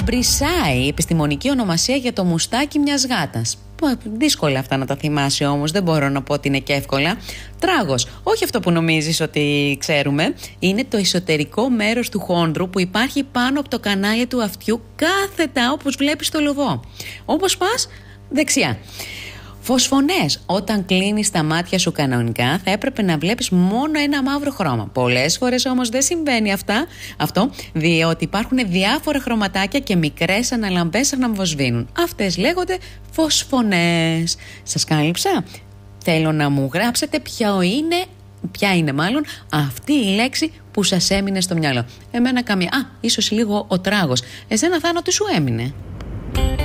Μπρισάι, επιστημονική ονομασία για το μουστάκι μιας γάτας. Δύσκολα αυτά να τα θυμάσαι όμως, δεν μπορώ να πω ότι είναι και εύκολα. Τράγος, όχι αυτό που νομίζεις ότι ξέρουμε. Είναι το εσωτερικό μέρος του χόνδρου που υπάρχει πάνω από το κανάλι του αυτιού, κάθετα όπως βλέπεις το λογό. Όπως πας, δεξιά. Φωσφωνές. Όταν κλείνεις τα μάτια σου κανονικά, θα έπρεπε να βλέπεις μόνο ένα μαύρο χρώμα. Πολλές φορές όμως δεν συμβαίνει αυτό, διότι υπάρχουν διάφορα χρωματάκια και μικρές αναλαμπές αναμβοσβήνουν. Αυτές λέγονται φωσφωνές. Σας κάλυψα? Θέλω να μου γράψετε ποια είναι μάλλον αυτή η λέξη που σας έμεινε στο μυαλό. Εμένα καμία. Ίσως λίγο ο τράγος. Εσένα, Θάνο, τι σου έμεινε?